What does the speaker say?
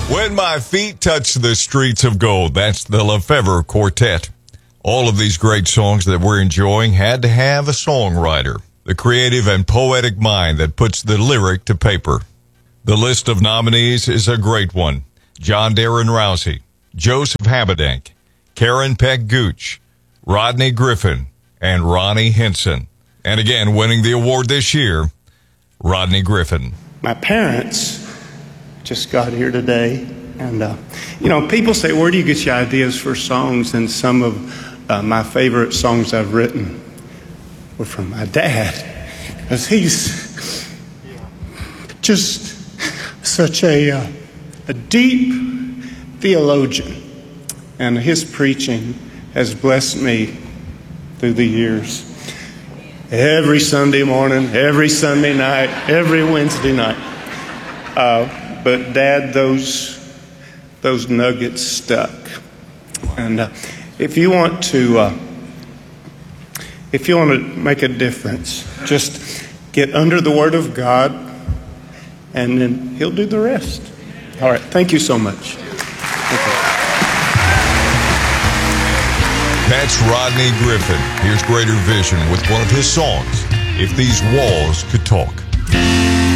When My Feet Touch the Streets of Gold. That's the Lefevre Quartet. All of these great songs that we're enjoying had to have a songwriter, the creative and poetic mind that puts the lyric to paper. The list of nominees is a great one. John Darren Rousey, Joseph Habedank, Karen Peck Gooch, Rodney Griffin, and Ronnie Henson. And again, winning the award this year, Rodney Griffin. My parents just got here today, and people say, where do you get your ideas for songs? And some of my favorite songs I've written were from my dad, because he's just such a deep theologian, and his preaching has blessed me through the years. Every Sunday morning, every Sunday night, every Wednesday night. But Dad, those nuggets stuck. And if you want to make a difference, just get under the Word of God, and then He'll do the rest. All right. Thank you so much. That's Rodney Griffin. Here's Greater Vision with one of his songs, If These Walls Could Talk.